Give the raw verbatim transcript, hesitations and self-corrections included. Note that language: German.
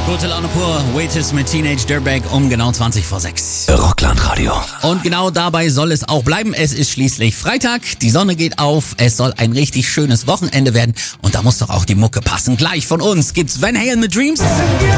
Gute Laune pur, Waitis mit Teenage Dirtbag um genau zwanzig vor sechs. Rockland Radio. Und genau dabei soll es auch bleiben. Es ist schließlich Freitag, die Sonne geht auf, es soll ein richtig schönes Wochenende werden und da muss doch auch die Mucke passen. Gleich von uns gibt's Van Halen mit Dreams.